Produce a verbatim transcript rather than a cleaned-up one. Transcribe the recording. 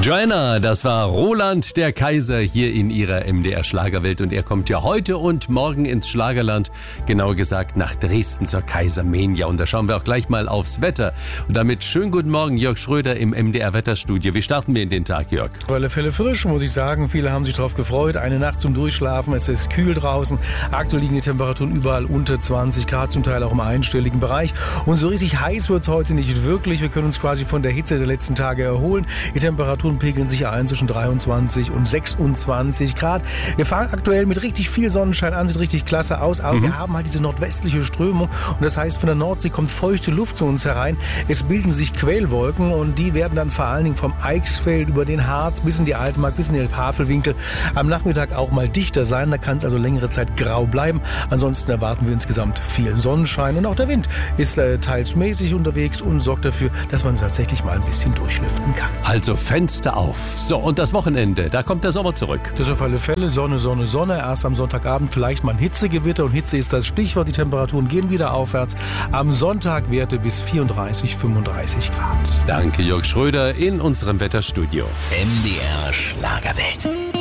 Joanna, das war Roland der Kaiser hier in ihrer M D R Schlagerwelt und er kommt ja heute und morgen ins Schlagerland, genauer gesagt nach Dresden zur Kaisermania und da schauen wir auch gleich mal aufs Wetter. Und damit schönen guten Morgen, Jörg Schröder im M D R Wetterstudio. Wie starten wir in den Tag, Jörg? Auf alle Fälle frisch, muss ich sagen. Viele haben sich darauf gefreut. Eine Nacht zum Durchschlafen. Es ist kühl draußen. Aktuell liegen die Temperaturen überall unter zwanzig Grad, zum Teil auch im einstelligen Bereich. Und so richtig heiß wird es heute nicht wirklich. Wir können uns quasi von der Hitze der letzten Tage erholen. Die Temperaturen pegeln sich ein zwischen dreiundzwanzig und sechsundzwanzig Grad. Wir fahren aktuell mit richtig viel Sonnenschein an, sieht richtig klasse aus, aber mhm. wir haben halt diese nordwestliche Strömung und das heißt, von der Nordsee kommt feuchte Luft zu uns herein. Es bilden sich Quellwolken und die werden dann vor allen Dingen vom Eichsfeld über den Harz bis in die Altmark, bis in den Havelwinkel am Nachmittag auch mal dichter sein. Da kann es also längere Zeit grau bleiben. Ansonsten erwarten wir insgesamt viel Sonnenschein und auch der Wind ist äh, teils mäßig unterwegs und sorgt dafür, dass man tatsächlich mal ein bisschen durchlüften kann. Also Fenster auf. So, und das Wochenende, da kommt der Sommer zurück. Das ist auf alle Fälle Sonne, Sonne, Sonne. Erst am Sonntagabend vielleicht mal ein Hitzegewitter und Hitze ist das Stichwort. Die Temperaturen gehen wieder aufwärts. Am Sonntag Werte bis vierunddreißig, fünfunddreißig Grad. Danke, Jörg Schröder in unserem Wetterstudio. M D R Schlagerwelt.